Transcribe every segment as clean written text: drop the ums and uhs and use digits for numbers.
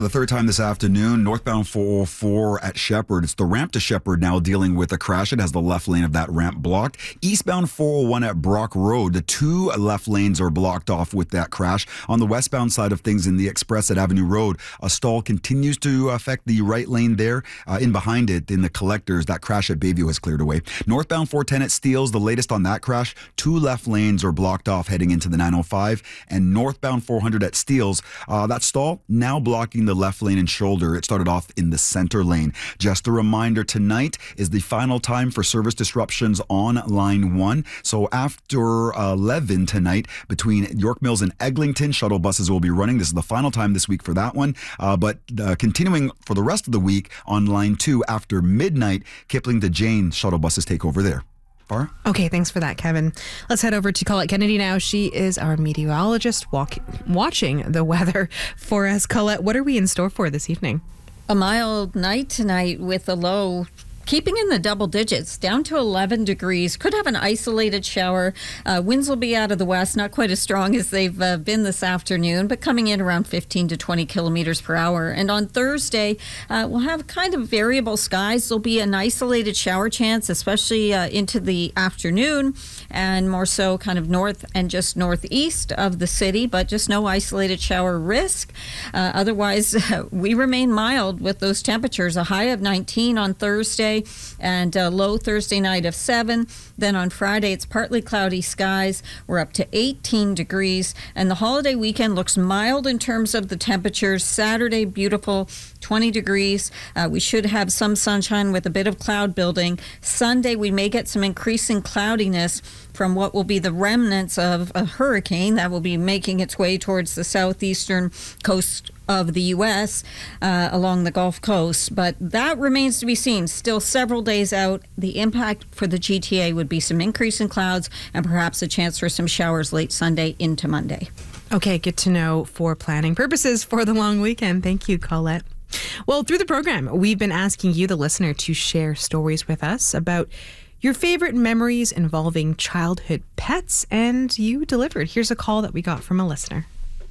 The third time this afternoon, northbound 404 at Shepherd. It's the ramp to Shepherd now dealing with a crash. It has the left lane of that ramp blocked. Eastbound 401 at Brock Road, the two left lanes are blocked off with that crash. On the westbound side of things in the Express at Avenue Road, a stall continues to affect the right lane there. In behind it, in the collectors, that crash at Bayview has cleared away. Northbound 410 at Steeles, the latest on that crash, two left lanes are blocked off heading into the 905. And northbound 400 at Steeles, that stall now blocking the left lane and shoulder. It started off in the center lane. Just a reminder, tonight is the final time for service disruptions on Line 1. So after 11 tonight, between York Mills and Eglinton, shuttle buses will be running. This is the final time this week for that one. But continuing for the rest of the week on Line 2 after midnight, Kipling to Jane shuttle buses take over there. Okay, thanks for that, Kevin. Let's head over to Colette Kennedy now. She is our meteorologist watching the weather for us. Colette, what are we in store for this evening? A mild night tonight with a low keeping in the double digits, down to 11 degrees. Could have an isolated shower. Winds will be out of the west, not quite as strong as they've been this afternoon, but coming in around 15 to 20 kilometers per hour. And on Thursday, we'll have kind of variable skies. There'll be an isolated shower chance, especially into the afternoon, and more so kind of north and just northeast of the city, but just no isolated shower risk. Otherwise, we remain mild with those temperatures. A high of 19 on Thursday, and low Thursday night of 7. Then on Friday, it's partly cloudy skies. We're up to 18 degrees. And the holiday weekend looks mild in terms of the temperatures. Saturday, beautiful, 20 degrees. We should have some sunshine with a bit of cloud building. Sunday, we may get some increasing cloudiness from what will be the remnants of a hurricane that will be making its way towards the southeastern coast of the U.S. Along the Gulf Coast. But that remains to be seen. Still several days out. The impact for the GTA would be some increase in clouds and perhaps a chance for some showers late Sunday into Monday. Okay, good to know for planning purposes for the long weekend. Thank you, Colette. Well, through the program, we've been asking you, the listener, to share stories with us about your favorite memories involving childhood pets, and you delivered. Here's a call that we got from a listener.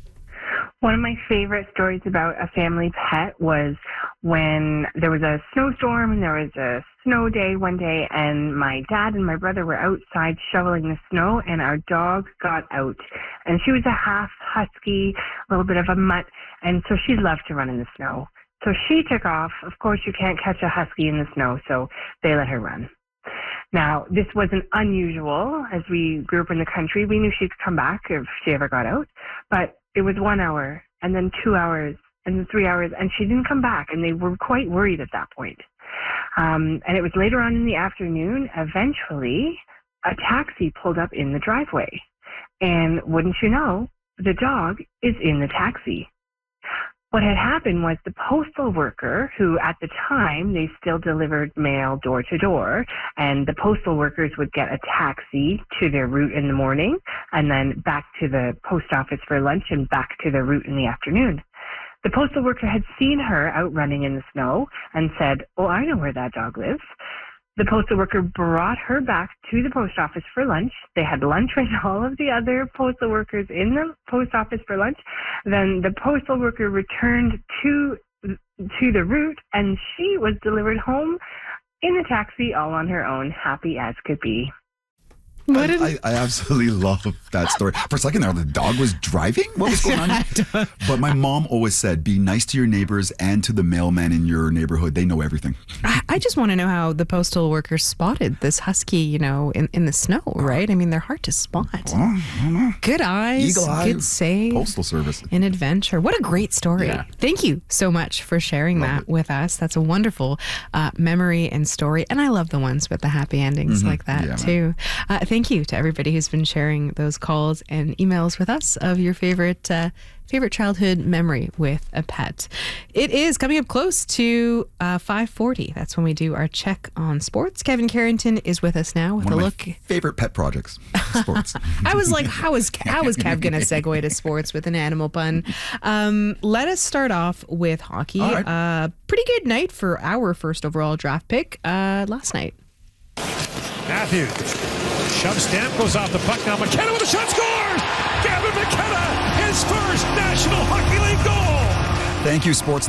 One of my favorite stories about a family pet was when there was a snowstorm and there was a snow day one day, and my dad and my brother were outside shoveling the snow, and our dog got out. And she was a half husky, a little bit of a mutt, and so she loved to run in the snow. So she took off. Of course, you can't catch a husky in the snow, so they let her run. Now, this wasn't unusual. As we grew up in the country, we knew she'd come back if she ever got out. But it was 1 hour, and then 2 hours, and then 3 hours, and she didn't come back, and they were quite worried at that point. And it was later on in the afternoon, eventually, a taxi pulled up in the driveway. And wouldn't you know, the dog is in the taxi. What had happened was the postal worker, who at the time, they still delivered mail door to door, and the postal workers would get a taxi to their route in the morning, and then back to the post office for lunch and back to their route in the afternoon. The postal worker had seen her out running in the snow and said, "Oh, I know where that dog lives." The postal worker brought her back to the post office for lunch. They had lunch with all of the other postal workers in the post office for lunch. Then the postal worker returned to the route, and she was delivered home in the taxi all on her own, happy as could be. I absolutely love that story. For a second there, the dog was driving? What was going on? But my mom always said, be nice to your neighbors and to the mailman in your neighborhood. They know everything. I just want to know how the postal workers spotted this husky, in the snow, right? I mean, they're hard to spot. Well, I don't know. Good eyes, Eagle eye, good save. Postal service. An adventure. What a great story. Yeah. Thank you so much for sharing that with us. That's a wonderful memory and story. And I love the ones with the happy endings like that, too. Thank you to everybody who's been sharing those calls and emails with us of your favorite childhood memory with a pet. It is coming up close to 5:40. That's when we do our check on sports. Kevin Carrington is with us now with One a of look. My favorite pet projects, sports. I was like, how is Kev going to segue to sports with an animal pun? Let us start off with hockey. All right. Pretty good night for our first overall draft pick last night. Matthews shoves Stamkos off the puck. Now McKenna with a shot, scores! Gavin McKenna, his first National Hockey League goal! Thank you, Sports